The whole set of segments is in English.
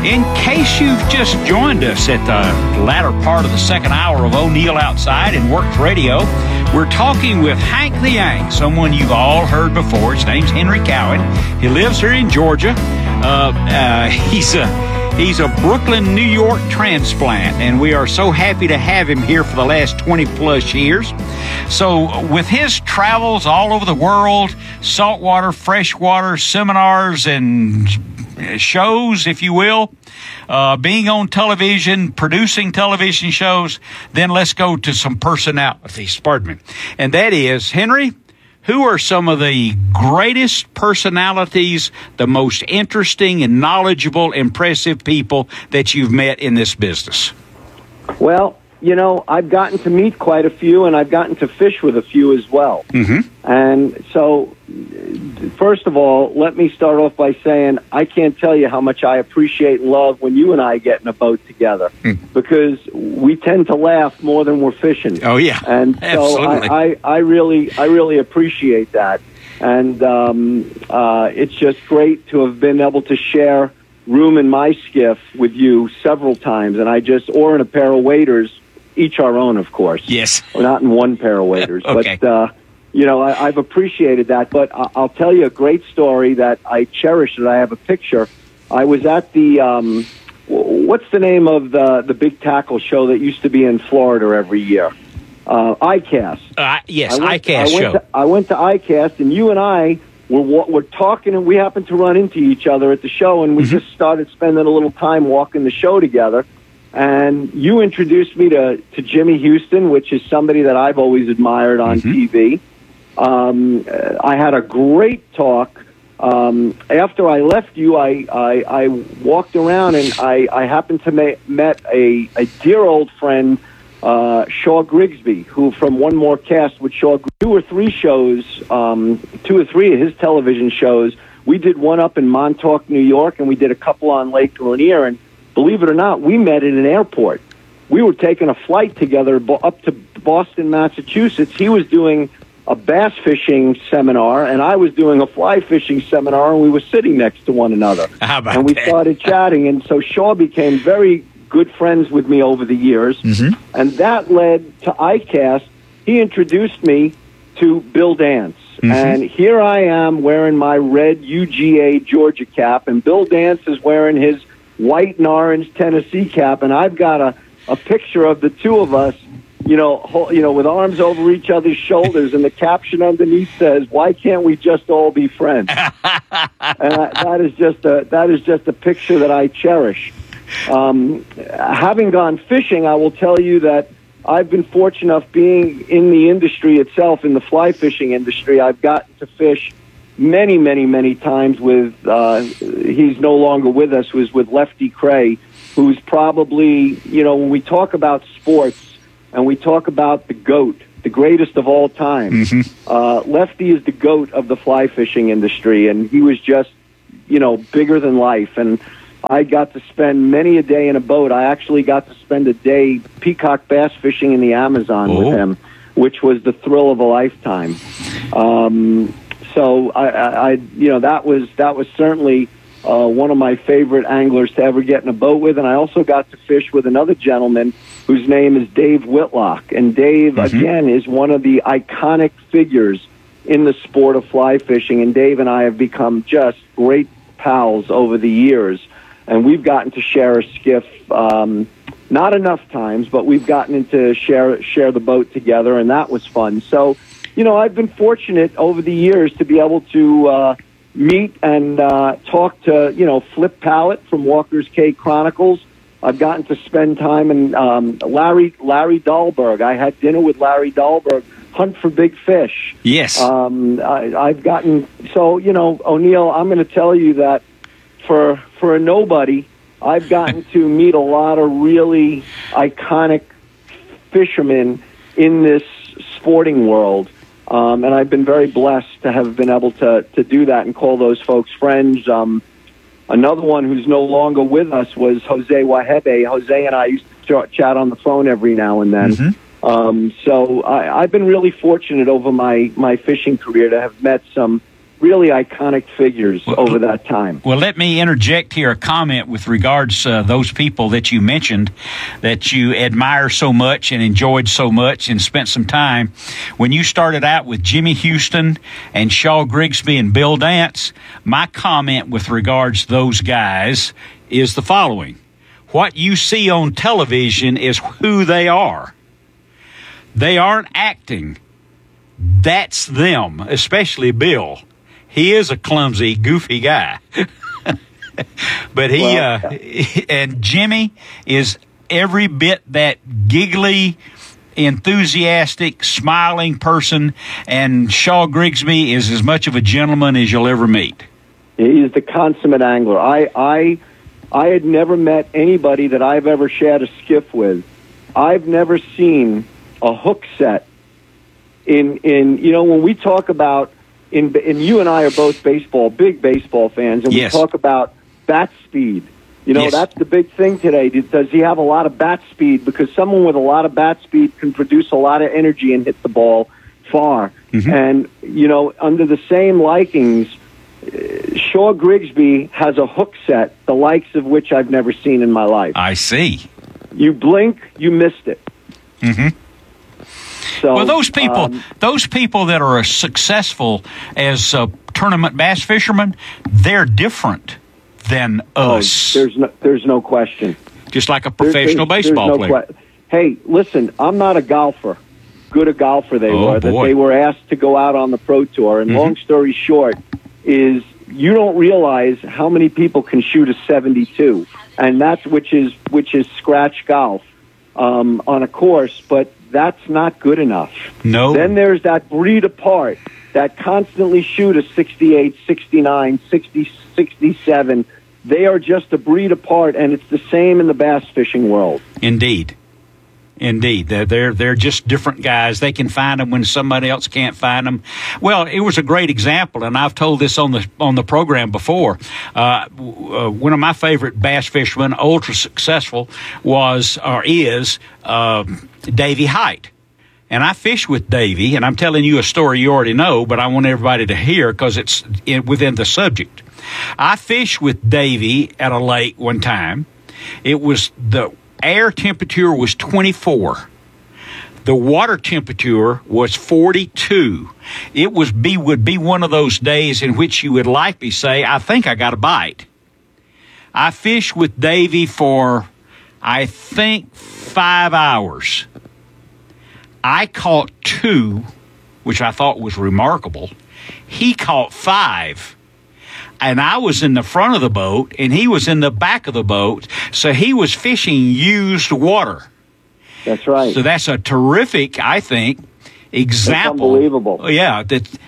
In case you've just joined us at the latter part of the second hour of O'Neill Outside and Works Radio, we're talking with Hank the Yank, someone you've all heard before. His name's Henry Cowan. He lives here in Georgia. He's a Brooklyn, New York transplant, and we are so happy to have him here for the last 20-plus years. So with his travels all over the world, saltwater, freshwater, seminars, and shows, if you will, being on television, producing television shows, then let's go to some personalities, pardon me. And that is, Henry, who are some of the greatest personalities, the most interesting and knowledgeable, impressive people that you've met in this business? Well, you know, I've gotten to meet quite a few, and I've gotten to fish with a few as well. Mm-hmm. And so, first of all, let me start off by saying I can't tell you how much I appreciate and love when you and I get in a boat together, because we tend to laugh more than we're fishing. Oh, yeah. And so I really appreciate that. And it's just great to have been able to share room in my skiff with you several times, or in a pair of waders, each our own, of course. Yes. We're not in one pair of waders. Okay. But, I've appreciated that. But I'll tell you a great story that I cherish, that I have a picture. I was at the, what's the name of the big tackle show that used to be in Florida every year? ICAST. Yes, ICAST show. I went to ICAST, and you and I were talking, and we happened to run into each other at the show, and we just started spending a little time walking the show together. And you introduced me to Jimmy Houston, which is somebody that I've always admired on TV. I had a great talk. After I left you, I walked around, and I happened to met a dear old friend, Shaw Grigsby, who from One More Cast with Shaw, 2 or 3 shows, 2 or 3 of his television shows. We did one up in Montauk, New York, and we did a couple on Lake Lanier, and believe it or not, we met at an airport. We were taking a flight together up to Boston, Massachusetts. He was doing a bass fishing seminar, and I was doing a fly fishing seminar, and we were sitting next to one another. How about and we that? started chatting, and so Shaw became very good friends with me over the years, and that led to ICAST. He introduced me to Bill Dance, and here I am wearing my red UGA Georgia cap, and Bill Dance is wearing his white and orange Tennessee cap, and I've got a picture of the two of us, with arms over each other's shoulders, and the caption underneath says, "Why can't we just all be friends?" And that is just a picture that I cherish. Having gone fishing, I will tell you that I've been fortunate enough, being in the industry itself, in the fly fishing industry. I've gotten to fish many, many, many times with, he's no longer with us, was with Lefty Kreh, who's probably, when we talk about sports and we talk about the GOAT, the greatest of all time, Lefty is the GOAT of the fly fishing industry, and he was just, bigger than life. And I got to spend many a day in a boat. I actually got to spend a day peacock bass fishing in the Amazon with him, which was the thrill of a lifetime. So that was certainly one of my favorite anglers to ever get in a boat with. And I also got to fish with another gentleman whose name is Dave Whitlock. And Dave, again, is one of the iconic figures in the sport of fly fishing. And Dave and I have become just great pals over the years. And we've gotten to share a skiff, not enough times, but we've gotten to share the boat together, and that was fun. So, I've been fortunate over the years to be able to meet and talk to, Flip Pallett from Walker's Cay Chronicles. I've gotten to spend time in Larry Dahlberg. I had dinner with Larry Dahlberg, Hunt for Big Fish. Yes. I've gotten, O'Neill, I'm going to tell you that for a nobody, I've gotten to meet a lot of really iconic fishermen in this sporting world. And I've been very blessed to have been able to do that and call those folks friends. Another one who's no longer with us was Jose Wahebe. Jose and I used to chat on the phone every now and then. So I've been really fortunate over my fishing career to have met some really iconic figures over that time. Well, let me interject here a comment with regards to those people that you mentioned that you admire so much and enjoyed so much and spent some time. When you started out with Jimmy Houston and Shaw Grigsby and Bill Dance, my comment with regards to those guys is the following. What you see on television is who they are. They aren't acting. That's them, especially Bill. He is a clumsy, goofy guy. But and Jimmy is every bit that giggly, enthusiastic, smiling person, and Shaw Grigsby is as much of a gentleman as you'll ever meet. He's the consummate angler. I had never met anybody that I've ever shared a skiff with. I've never seen a hook set in when we talk about and you and I are both big baseball fans, and yes. we talk about bat speed. Yes. That's the big thing today. Does he have a lot of bat speed? Because someone with a lot of bat speed can produce a lot of energy and hit the ball far. Mm-hmm. And, under the same likings, Shaw Grigsby has a hook set, the likes of which I've never seen in my life. I see. You blink, you missed it. Mm-hmm. So, well, those people that are as successful as tournament bass fishermen, they're different than us. There's no question. Just like a professional baseball player. Hey, listen, I'm not a golfer. Good a golfer they were. That they were asked to go out on the pro tour. And long story short is you don't realize how many people can shoot a 72, and that's which is scratch golf on a course, but that's not good enough. No. Then there's that breed apart that constantly shoot a 68, 69, 60, 67. They are just a breed apart, and it's the same in the bass fishing world. Indeed. They're just different guys. They can find them when somebody else can't find them. Well, it was a great example, and I've told this on the program before. One of my favorite bass fishermen, ultra successful, is Davey Height. And I fish with Davey, and I'm telling you a story you already know, but I want everybody to hear because it's within the subject. I fished with Davey at a lake one time. It was the air temperature was 24. The water temperature was 42. It would be one of those days in which you would likely say, I think I got a bite. I fished with Davey for, I think, 5 hours. I caught 2, which I thought was remarkable. He caught 5. And I was in the front of the boat, and he was in the back of the boat, so he was fishing used water. That's right. So that's a terrific, I think, example. That's unbelievable. Yeah,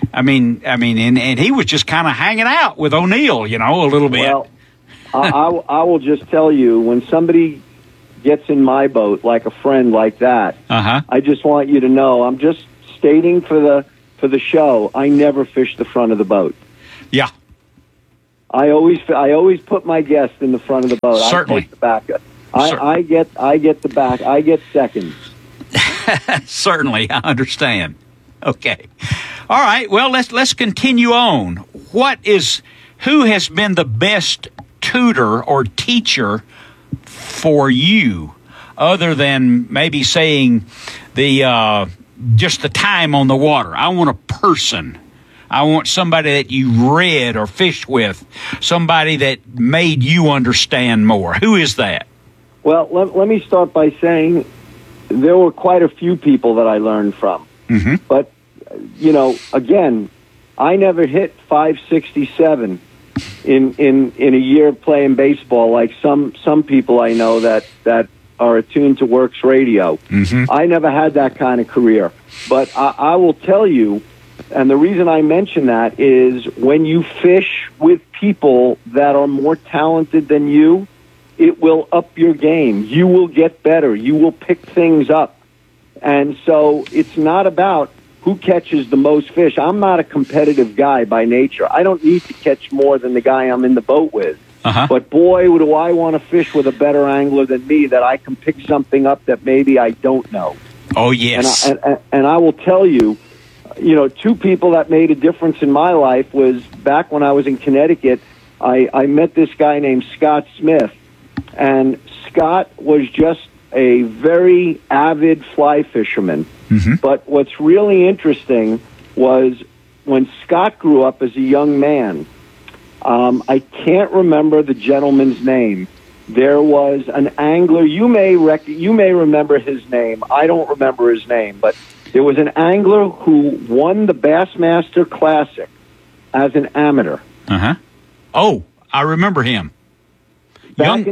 and he was just kind of hanging out with O'Neill, a little bit. Well, I will just tell you, when somebody gets in my boat, like a friend like that, I just want you to know, I'm just stating for the show, I never fish the front of the boat. Yeah. I always put my guest in the front of the boat. Certainly. I take the back. I get the back. I get second. Certainly, I understand. Okay. All right. Well, let's continue on. Who has been the best tutor or teacher for you, other than maybe saying just the time on the water? I want a person. I want somebody that you read or fished with, somebody that made you understand more. Who is that? Well, let me start by saying there were quite a few people that I learned from. Mm-hmm. But, again, I never hit 567 in a year playing baseball like some people I know that are attuned to Works Radio. Mm-hmm. I never had that kind of career. But I will tell you, and the reason I mention that is when you fish with people that are more talented than you, it will up your game. You will get better. You will pick things up. And so it's not about who catches the most fish. I'm not a competitive guy by nature. I don't need to catch more than the guy I'm in the boat with. Uh-huh. But boy, do I want to fish with a better angler than me that I can pick something up that maybe I don't know. Oh, yes. And I will tell you, two people that made a difference in my life was back when I was in Connecticut. I met this guy named Scott Smith, and Scott was just a very avid fly fisherman. Mm-hmm. But what's really interesting was when Scott grew up as a young man, I can't remember the gentleman's name. There was an angler. You may remember his name. I don't remember his name, but there was an angler who won the Bassmaster Classic as an amateur. Uh-huh. Oh, I remember him. Young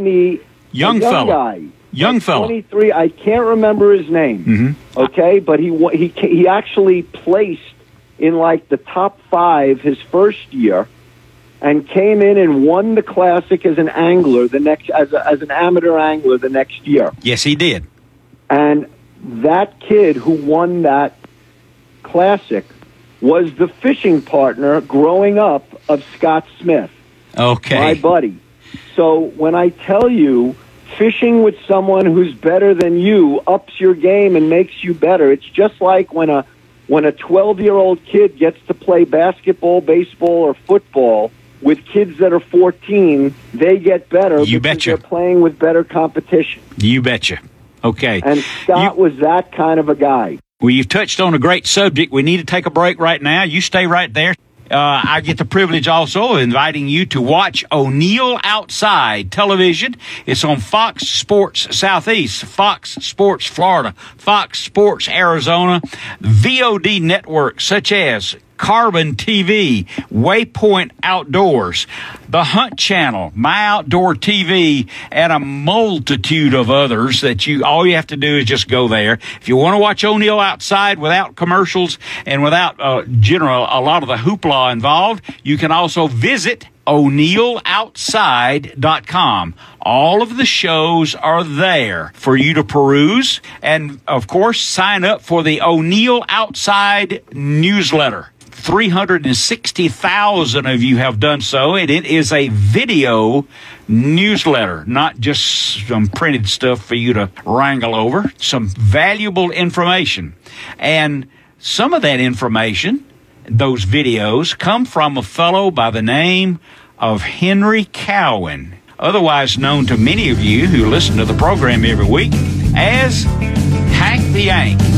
fella. Young fella. 23. I can't remember his name. Mm-hmm. Okay, but he actually placed in like the top 5 his first year, and came in and won the Classic as an angler as an amateur angler the next year. Yes, he did. And that kid who won that Classic was the fishing partner growing up of Scott Smith. Okay. My buddy. So when I tell you fishing with someone who's better than you ups your game and makes you better, it's just like when a 12-year-old kid gets to play basketball, baseball, or football with kids that are 14, they get better because they're playing with better competition. You betcha. Okay. And Scott was that kind of a guy. Well, you've touched on a great subject. We need to take a break right now. You stay right there. I get the privilege also of inviting you to watch O'Neill Outside television. It's on Fox Sports Southeast, Fox Sports Florida, Fox Sports Arizona, VOD networks such as Carbon TV, Waypoint Outdoors, the Hunt Channel, My Outdoor TV, and a multitude of others that all you have to do is just go there. If you want to watch O'Neill Outside without commercials and without a lot of the hoopla involved, you can also visit o'neilloutside.com. All of the shows are there for you to peruse, and of course sign up for the O'Neill Outside newsletter. 360,000 of you have done so, and it is a video newsletter, not just some printed stuff for you to wrangle over. Some valuable information. And some of that information, those videos, come from a fellow by the name of Henry Cowan, otherwise known to many of you who listen to the program every week as Hank the Yank.